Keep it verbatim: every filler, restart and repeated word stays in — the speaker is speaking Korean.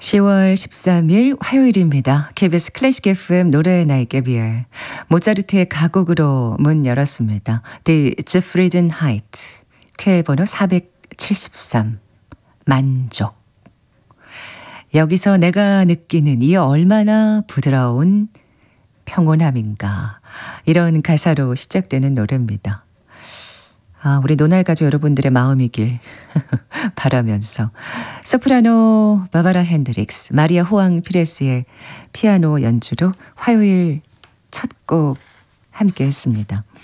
시월 십삼일 화요일입니다. 케이비에스 클래식 에프엠 노래의 날개비에 모차르트의 가곡으로 문 열었습니다. The Zufriedenheit, 쾌 번호 사백칠십삼, 만족. 여기서 내가 느끼는 이 얼마나 부드러운 평온함인가. 이런 가사로 시작되는 노래입니다. 아, 우리 노날가족 여러분들의 마음이길 바라면서 소프라노 바바라 핸드릭스, 마리아 호앙 피레스의 피아노 연주로 화요일 첫 곡 함께 했습니다.